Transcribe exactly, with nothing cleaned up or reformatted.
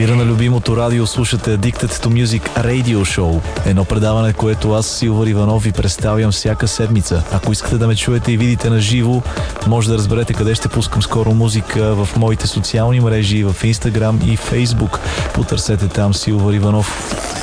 ефира на любимото радио слушате Addicted to Music Radio Show. Едно предаване, което аз, Силвър Иванов, ви представям всяка седмица. Ако искате да ме чуете и видите на живо, може да разберете къде ще пускам скоро музика в моите социални мрежи, в Instagram и Facebook. Потърсете там Силвър Иванов.